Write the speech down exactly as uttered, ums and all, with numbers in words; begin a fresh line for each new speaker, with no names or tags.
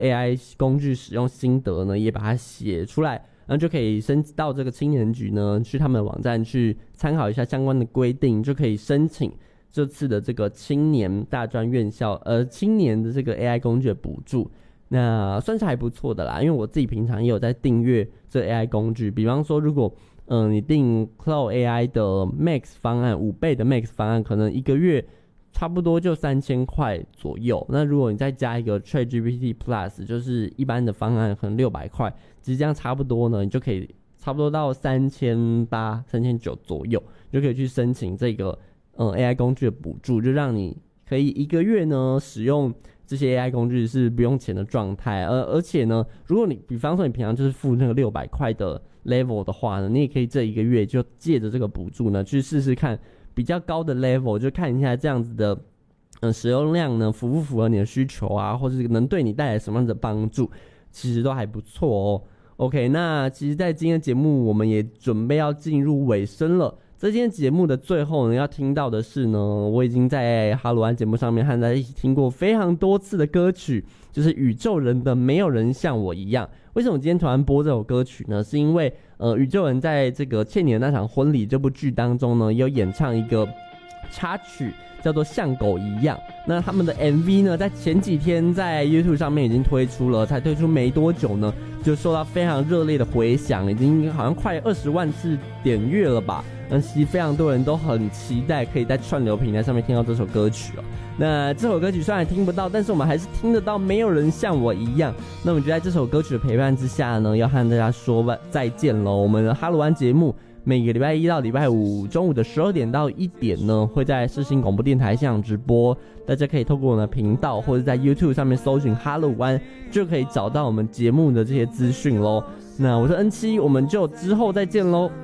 A I 工具使用心得呢，也把它写出来，然后就可以申到这个青年局呢，去他们的网站去参考一下相关的规定，就可以申请这次的这个青年大专院校呃青年的这个 A I 工具的补助。那算是还不错的啦，因为我自己平常也有在订阅这 A I 工具，比方说如果嗯、呃、你订 Cloud A I 的 Max 方案，五倍的 Max 方案，可能一个月差不多就三千块左右。那如果你再加一个 ChatGPT Plus， 就是一般的方案，可能六百块，其实这样差不多呢，你就可以差不多到三千八、三千九左右，就可以去申请这个嗯 A I 工具的补助，就让你可以一个月呢使用这些 A I 工具是不用钱的状态。而而且呢，如果你比方说你平常就是付那个六百块的 level 的话呢，你也可以这一个月就借着这个补助呢去试试看比较高的 level， 就看一下这样子的嗯使用量呢符不符合你的需求啊，或者能对你带来什么样的帮助，其实都还不错哦。OK， 那其实在今天的节目我们也准备要进入尾声了。在今天节目的最后呢，要听到的是呢，我已经在哈鲁安节目上面和大家一起听过非常多次的歌曲，就是宇宙人的《没有人像我一样》。为什么我今天突然播这首歌曲呢？是因为呃，宇宙人在这个《倩女的那场婚礼》这部剧当中呢，有演唱一个插曲，叫做《像狗一样》。那他们的 M V 呢，在前几天在 YouTube 上面已经推出了，才推出没多久呢，就受到非常热烈的回响，已经好像快二十万次点阅了吧。那其实非常多人都很期待可以在串流平台上面听到这首歌曲哦。那这首歌曲虽然听不到，但是我们还是听得到没有人像我一样。那我们就在这首歌曲的陪伴之下呢，要和大家说再见咯。我们的哈鲁安节目每个礼拜一到礼拜五中午的十二点到一点呢，会在世新广播电台现场直播，大家可以透过我们的频道或者在 YouTube 上面搜寻哈鲁安，就可以找到我们节目的这些资讯咯。那我是 N 七，我们就之后再见咯。